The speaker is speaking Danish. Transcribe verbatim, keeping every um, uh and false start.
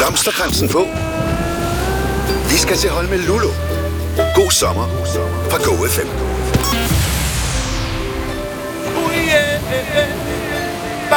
blomsterkransen på. Vi skal til Holme Lulu. God sommer fra Go F M.